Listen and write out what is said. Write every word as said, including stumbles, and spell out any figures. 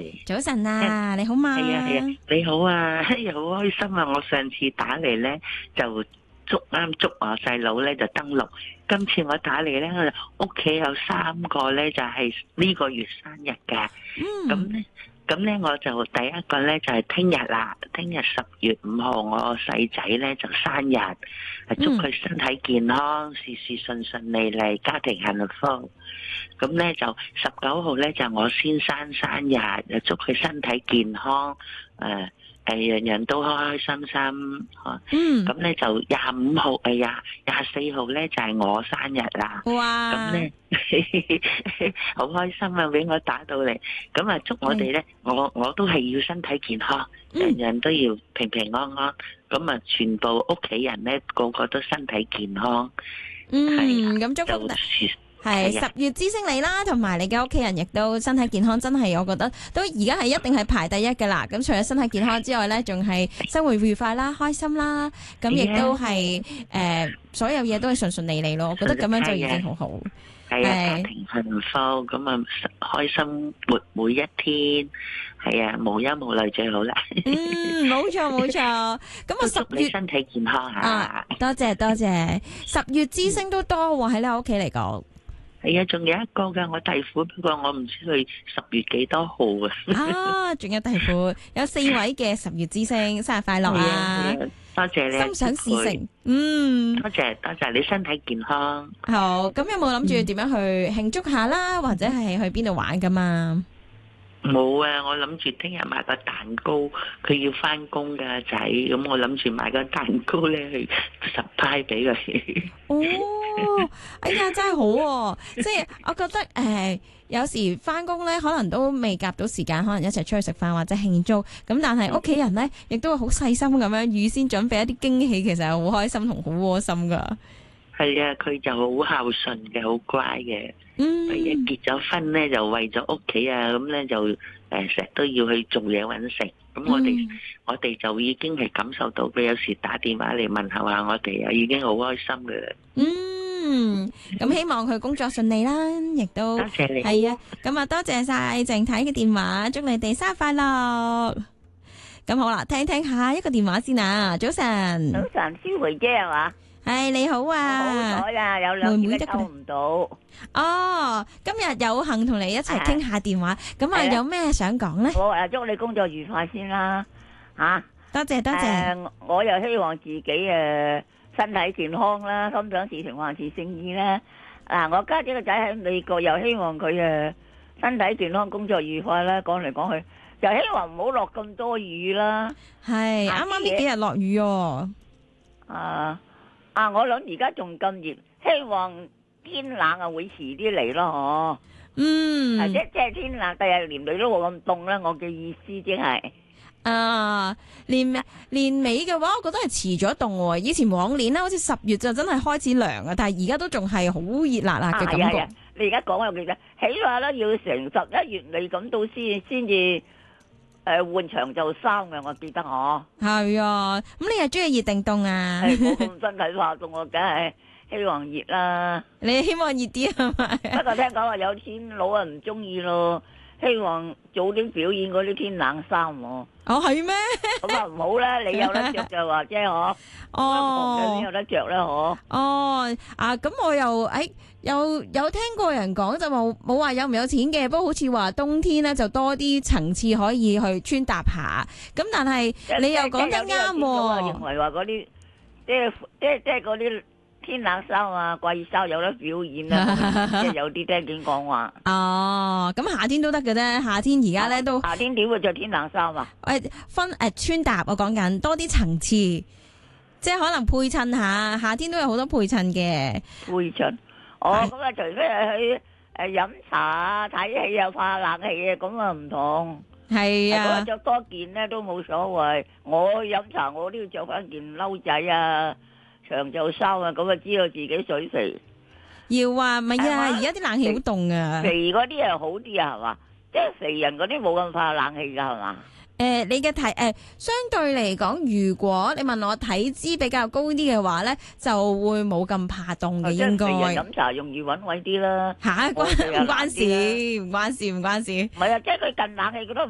係早晨啊，你好嘛？ 係啊係啊，你好啊，哎呀好開心啊！我上次打嚟咧就捉啱捉我細佬咧就登錄，今次我打嚟咧，我屋企有三個咧就係呢個月生日嘅，咁咧咁咧我就第一個咧就係聽日啦，聽日十月五號我細仔咧就生日，祝佢身體健康，事事順順利利，家庭幸福。咁咧就十九號咧就我先生生日，就祝佢身體健康，誒誒樣樣都開開心心嚇。 嗯， 咁咧就廿五號誒廿廿四號咧就係我生日啦。 哇！ 咁咧好開心啊，俾我打到嚟。咁啊祝我哋咧，我我都係要身體健康，樣樣都要平平安安。咁啊全部屋企人咧個個都身體健康。 嗯，咁祝福就係十月之星你啦，同埋你嘅屋企人亦都身體健康，真係我覺得都而家係一定係排第一噶啦。咁除咗身體健康之外咧，仲係生活愉快啦、開心啦，咁亦都係誒所有嘢都係順順利利咯。我覺得咁樣就已經好好。 係啊，家庭幸福，咁啊開心活每一天，係啊，無憂無慮最好啦。 嗯，冇錯冇錯。咁我十月身體健康啊！ 多謝多謝。十月之星都多喎，喺你屋企嚟講。 係啊，仲有一個噶，我弟婦，不過我唔知佢十月幾多號啊。 啊，仲有弟婦，有四位嘅十月之星，生日快樂啊！ 多謝你， 心想事成。嗯， 多謝多謝你身體健康。 好，咁有冇諗住點樣去慶祝下啦？或者係去邊度玩噶嘛？ 冇啊！我諗住聽日買個蛋糕，佢要翻工噶仔，咁我諗住買個蛋糕咧去十派俾佢。 哦，哎呀，真係好喎！即係我覺得誒、呃，有時翻工咧，可能都未夾到時間，可能一齊出去食飯或者慶祝。咁但係屋企人咧，亦都好細心咁樣預先準備一啲驚喜，其實係好開心同好窩心噶。 係啊，佢就好孝順嘅，好乖嘅。嗯，一結咗婚咧，就為咗屋企啊，咁咧就誒成日都要去做嘢搵食。咁我哋、嗯、我哋就已經係感受到佢有時打電話嚟問候下我哋啊，已經好開心嘅啦。 嗯，咁希望佢工作順利啦，亦都多謝你。 係啊，咁啊多謝晒鄭太嘅電話，祝你哋生日快樂。咁好啦，聽聽下一個電話先啊。早晨， 早晨，蕭梅姐係嘛？ 係你好啊， 好彩啊，有兩次都抽唔到。 哦，今日有幸同你一齊傾下電話，咁啊有咩想講咧？ 我誒祝你工作愉快先啦，吓， 多謝多謝。 我又希望自己誒身體健康啦，心想事成萬事勝意啦。嗱，我家姐個仔喺美國，又希望佢誒身體健康、工作愉快啦。講嚟講去，又希望唔好落咁多雨啦。 係啱啱呢幾日落雨哦。 啊！啊！我諗而家仲咁熱，希望天冷啊會遲啲嚟咯，嗬。 嗯， 即即係天冷，第日年尾都冇咁凍啦。我嘅意思即係， 啊，年年尾嘅話，我覺得係遲咗凍喎。以前往年咧，好似十月就真係開始涼啊，但係而家都仲係好熱辣辣嘅感覺。 啊、你而家講我記得，起碼咧要成十一月嚟咁到先先至誒換長袖衫嘅，我記得嗬。係啊，咁你係中意熱定凍啊？ 冇咁身體化凍，我梗係希望熱啦。 你希望熱啲係咪？ 不過聽講話有天佬啊唔中意咯，希望早啲表演嗰啲天冷衫喎。 哦，係咩？ 咁啊唔好啦，你有得着就話啫嗬。哦，你有得着啦嗬。 哦，啊咁我又誒。有有聽過人講就冇冇話有唔有錢嘅，不過好似話冬天咧就多啲層次可以去穿搭下。咁但係你又講得啱喎。 我認為話嗰啲即係即係即係嗰啲天冷衫啊、貴衫有得表演啊，即係有啲聽見講話。 哦，咁夏天都得嘅啫，夏天而家咧都夏天點會着天冷衫啊？ 誒分誒穿搭，我講緊多啲層次，即係可能配襯下，夏天都有好多配襯嘅配襯。哦，咁啊，除非係去誒飲茶啊、睇戲啊、化冷氣啊，咁啊唔同。 係啊， 我着多件咧都冇所謂。我飲茶我都要着翻件褸仔啊、長袖衫啊，咁啊知道自己水肥。 要啊，唔係啊，而家啲冷氣好凍啊。 肥嗰啲係好啲啊，係嘛？即係肥人嗰啲冇咁怕冷氣噶，係嘛？ 誒、呃，你嘅體誒，相對嚟講，如果你問我體脂比較高啲嘅話咧，就會冇咁怕凍嘅，應該。 即係肥人飲茶容易揾位啲啦。 吓，關唔關事？唔關事，唔關事。 唔係啊，即係佢近冷氣，佢都